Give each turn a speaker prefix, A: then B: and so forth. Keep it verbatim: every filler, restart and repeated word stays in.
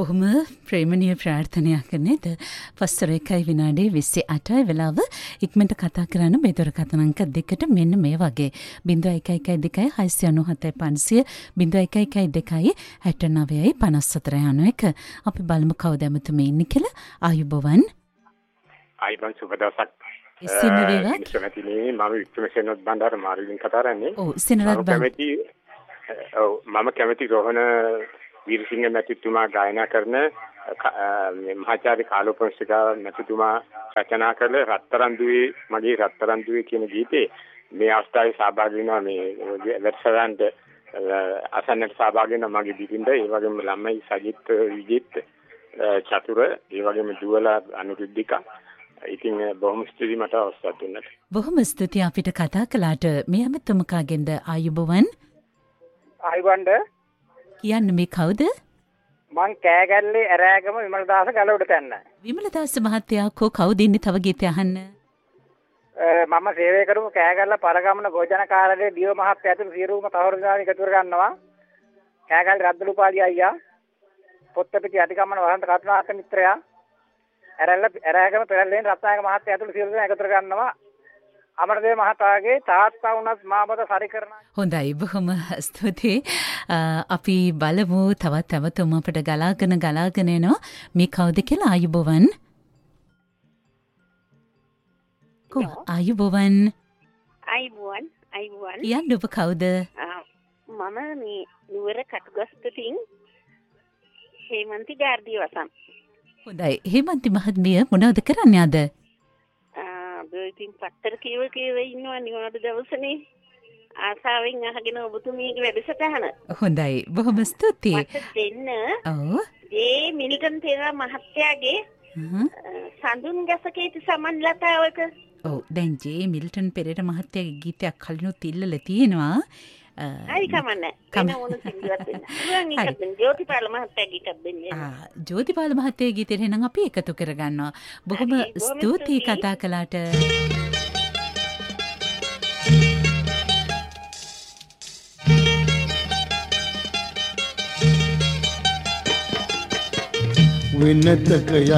A: බොහොම ප්‍රේමණීය ප්‍රාර්ථනයක් නේද? පස්තර එකයි විනාඩි විසි අටයි වෙලාව. ඉක්මනට කතා කරන්න මේ දුරකථන අංක දෙකට මෙන්න මේ වගේ ज़ीरो एक एक एक दो හයසිය අනූහතයි පන්සිය ज़ीरो एक एक एक दो හැට නවයයි පනස් හතර යන එක. අපි බලමු කවුද ඇමතුමේ ඉන්නේ කියලා. ආයුබෝවන්.
B: ආයුබෝවන් සුබ දවසක්.
A: ඉස්සිනරේවත්.
B: ඉස්සිනතිනේ මම වික්‍රමසේනොත් බණ්ඩාර මාරුලින් කතා කරන්නේ.
A: ඔව් ඉස්සිනරත්
B: කැමති ඔව් මම කැමති රෝහණ වීරසිංහ මැතිතුමා ගායනා කරන මහාචාර්ය කාලෝපනිෂ්ඨිකා මැතිතුමා රචනා කළ රත්තරන් දුවේ මගේ රත්තරන් දුවේ කියන ගීතේ මේ අවස්ථාවේ සහභාගී වෙනවා මේ වැඩසටහනට අසන්නට සහභාගී වෙන මගේ බිරිඳ ඒ වගේම ළමයි සජිත් විජිත් චතුර ඒ වගේම දුවලා අනුරුද්ධිකා. ඉතින් බොහොම ස්තුතියි මට අවස්ථාව දුන්නට.
A: බොහොම ස්තුතියි අපිට කතා කළාට. මේ අමතුමකාගෙන්ද ආයුබෝවන්.
C: ආයුබෝවන්ද
A: කියන්න මේ කවුද?
C: මං කෑගල්ලේ ඇරෑගම විමලදාස ගලවඩ තැන්න.
A: විමලදාස මහත්තයා කෝ කවුද ඉන්නේ තව ගීත අහන්න?
C: මම සේවය කරපු කෑගල්ල පරගමන භෝජනකාරයේ දියෝ මහත්තයා ඇතුළු සියලුම තවරුදානි එකතු කරගන්නවා. කෑගල්ල රද්දලුපාලි අයියා, පොත්තපිටි අධිකම්මන වහන්ත කරුණාකර මිත්‍රයා, ඇරැල්ල ඇරෑගම පෙරල්ලෙන් රත්නායක මහත්තයා ඇතුළු සියලු දෙනා එකතු කරගන්නවා. අමරදේව මහතාගේ තාත්තා වුණත් මාබත සරි කරන.
A: හොඳයි බොහොම ස්තුතියි. අපි බලමු තවත් ඇමතුම අපිට ගලාගෙන ගලාගෙන එනවා. මේ කවුද කියලා. ආයුබෝවන්. කො ආයුබෝවන්.
D: ආයුබෝවන් ආයුබෝවන්.
A: යන්න ඔබ කවුද?
D: මම මේ නුවර කටුගස්තුතින් හේමන්ති ගාර්ධි වසම්.
A: හොඳයි හේමන්ති මහත්මිය මොනවද කරන්නේ අද?
D: ඉතින් පත්තර කියව කියව ඉන්නවා නිවාඩු දවසනේ. ආසාවෙන් අහගෙන ඔබතුමීගේ වැඩසටහන.
A: හොඳයි බොහොම ස්තුතියි.
D: මට දෙන්න.
A: ඔව්.
D: ඒ මිල්ටන් පෙරේරා මහත්තයාගේ සඳුන් ගැසකේති සමන් ලතාවක.
A: ඔව් දැන් ජේ මිල්ටන් පෙරේරා මහත්තයාගේ ගීතයක් කලිනුත් ඉල්ලලා තියෙනවා.
D: හරි කමන්නේ. වෙන මොන සින්දුවක් දෙන්න. පුළුවන් එකක් දෙන්න. ජෝතිපාල මහත්තයාගේ එකක් දෙන්න.
A: ආ ජෝතිපාල මහත්තයාගේ ගීතේ එහෙනම් අපි එකතු කරගන්නවා. බොහොම ස්තුතියි කතා කළාට.
E: විනතක